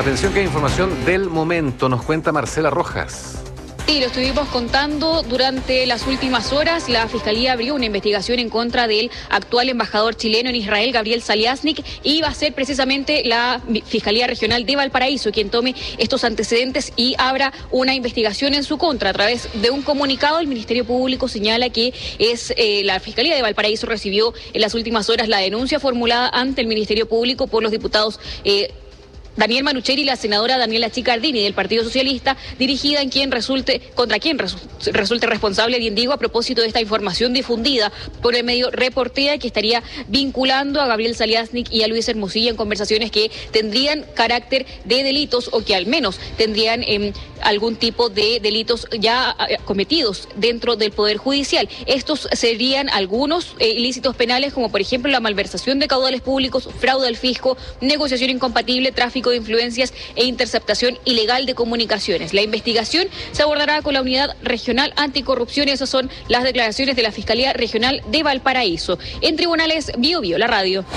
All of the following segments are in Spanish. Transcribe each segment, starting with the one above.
Atención que hay información del momento, nos cuenta Marcela Rojas. Sí, lo estuvimos contando durante las últimas horas. La Fiscalía abrió una investigación en contra del actual embajador chileno en Israel, Gabriel Saliasnik, y va a ser precisamente la Fiscalía Regional de Valparaíso quien tome estos antecedentes y abra una investigación en su contra. A través de un comunicado, el Ministerio Público señala que la Fiscalía de Valparaíso recibió en las últimas horas la denuncia formulada ante el Ministerio Público por los diputados Daniel Manucheri y la senadora Daniela Chiccardini del Partido Socialista, dirigida contra quien resulte responsable el indigo a propósito de esta información difundida por el medio Reportea, que estaría vinculando a Gabriel Saliasnik y a Luis Hermosilla en conversaciones que tendrían carácter de delitos o que al menos tendrían algún tipo de delitos ya cometidos dentro del Poder Judicial. Estos serían algunos ilícitos penales, como por ejemplo la malversación de caudales públicos, fraude al fisco, negociación incompatible, tráfico de influencias e interceptación ilegal de comunicaciones. La investigación se abordará con la Unidad Regional Anticorrupción y esas son las declaraciones de la Fiscalía Regional de Valparaíso. En Tribunales, Bio Bio, la radio.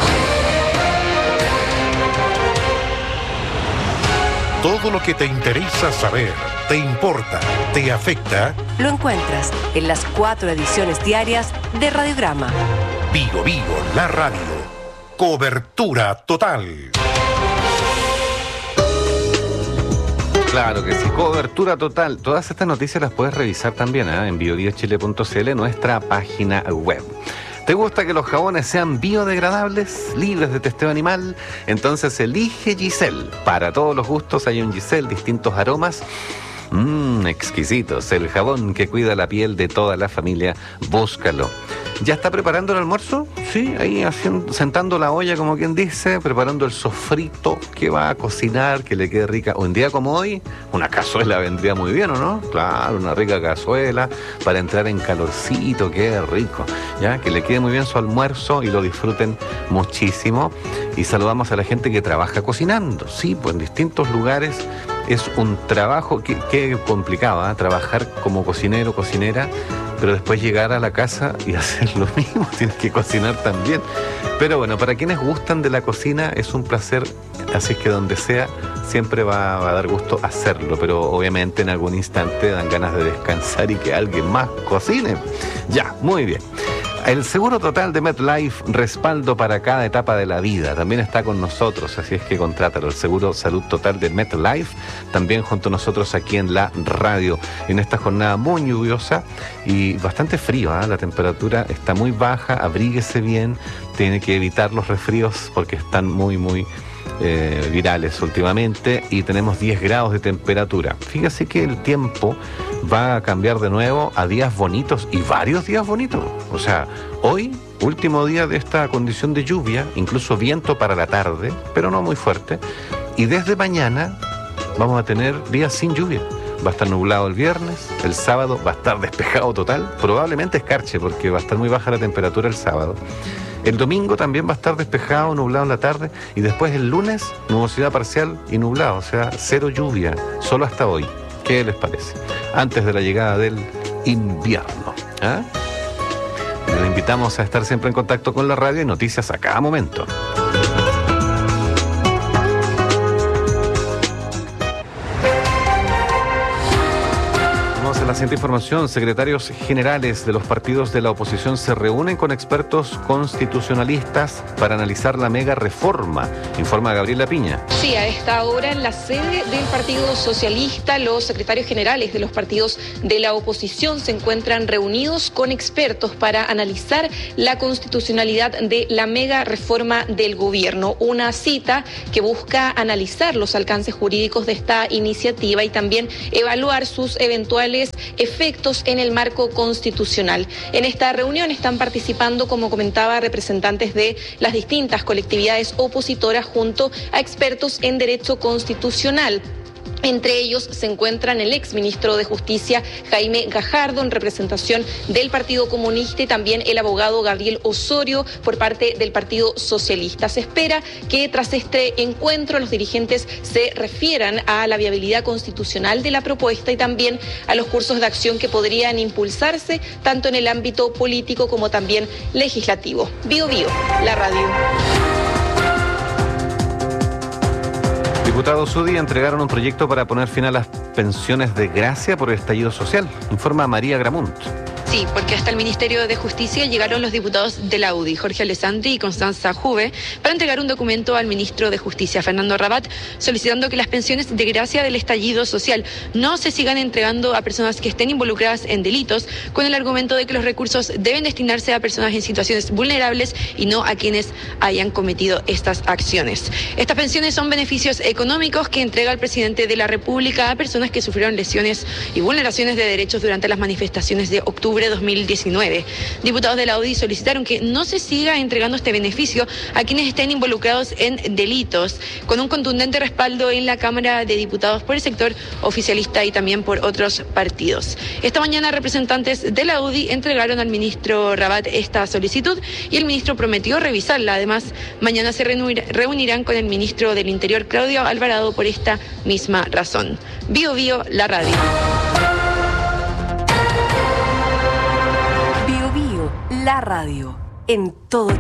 Todo lo que te interesa saber, te importa, te afecta, lo encuentras en las 4 ediciones diarias de Radiograma. Bio Bio, la radio. Cobertura total. Claro que sí, cobertura total. Todas estas noticias las puedes revisar también en biodieschile.cl, nuestra página web. ¿Te gusta que los jabones sean biodegradables, libres de testeo animal? Entonces elige Giselle. Para todos los gustos hay un Giselle, distintos aromas. Exquisitos. El jabón que cuida la piel de toda la familia. Búscalo. ¿Ya está preparando el almuerzo? Sí, ahí sentando la olla, como quien dice, preparando el sofrito que va a cocinar, que le quede rica. Un día como hoy, una cazuela vendría muy bien, ¿o no? Claro, una rica cazuela para entrar en calorcito, qué rico. Ya, que le quede muy bien su almuerzo y lo disfruten muchísimo. Y saludamos a la gente que trabaja cocinando. Sí, pues en distintos lugares es un trabajo que complicado, trabajar como cocinero, cocinera, pero después llegar a la casa y hacer lo mismo, tienes que cocinar también. Pero bueno, para quienes gustan de la cocina es un placer, así es que donde sea siempre va a dar gusto hacerlo, pero obviamente en algún instante dan ganas de descansar y que alguien más cocine. Ya, muy bien. El seguro total de MetLife, respaldo para cada etapa de la vida, también está con nosotros, así es que contrátalo, el seguro salud total de MetLife, también junto a nosotros aquí en la radio, en esta jornada muy lluviosa y bastante frío, la temperatura está muy baja, abríguese bien, tiene que evitar los resfríos porque están muy virales últimamente y tenemos 10 grados de temperatura. Fíjese que el tiempo va a cambiar de nuevo a días bonitos y varios días bonitos. O sea, hoy, último día de esta condición de lluvia, incluso viento para la tarde, pero no muy fuerte. Y desde mañana vamos a tener días sin lluvia. Va a estar nublado el viernes, el sábado va a estar despejado total, probablemente escarche porque va a estar muy baja la temperatura el sábado. El domingo también va a estar despejado, nublado en la tarde y después el lunes nubosidad parcial y nublado, o sea, cero lluvia, solo hasta hoy. ¿Qué les parece? Antes de la llegada del invierno. Les invitamos a estar siempre en contacto con la radio y noticias a cada momento. La siguiente información, secretarios generales de los partidos de la oposición se reúnen con expertos constitucionalistas para analizar la mega reforma, informa Gabriela Piña. Sí, a esta hora en la sede del Partido Socialista, los secretarios generales de los partidos de la oposición se encuentran reunidos con expertos para analizar la constitucionalidad de la mega reforma del gobierno. Una cita que busca analizar los alcances jurídicos de esta iniciativa y también evaluar sus eventuales efectos en el marco constitucional. En esta reunión están participando, como comentaba, representantes de las distintas colectividades opositoras junto a expertos en derecho constitucional. Entre ellos se encuentran el exministro de Justicia, Jaime Gajardo, en representación del Partido Comunista, y también el abogado Gabriel Osorio por parte del Partido Socialista. Se espera que tras este encuentro los dirigentes se refieran a la viabilidad constitucional de la propuesta y también a los cursos de acción que podrían impulsarse tanto en el ámbito político como también legislativo. Bio Bio, la radio. Diputados UDI entregaron un proyecto para poner fin a las pensiones de gracia por el estallido social. Informa María Gramunt. Sí, porque hasta el Ministerio de Justicia llegaron los diputados de la UDI, Jorge Alessandri y Constanza Juve, para entregar un documento al ministro de Justicia, Fernando Rabat, solicitando que las pensiones de gracia del estallido social no se sigan entregando a personas que estén involucradas en delitos, con el argumento de que los recursos deben destinarse a personas en situaciones vulnerables y no a quienes hayan cometido estas acciones. Estas pensiones son beneficios económicos que entrega el presidente de la República a personas que sufrieron lesiones y vulneraciones de derechos durante las manifestaciones de octubre de 2019. Diputados de la UDI solicitaron que no se siga entregando este beneficio a quienes estén involucrados en delitos, con un contundente respaldo en la Cámara de Diputados por el sector oficialista y también por otros partidos. Esta mañana representantes de la UDI entregaron al ministro Rabat esta solicitud y el ministro prometió revisarla. Además, mañana se reunirán con el ministro del Interior, Claudio Alvarado, por esta misma razón. Bio Bio, la radio. La radio, en todo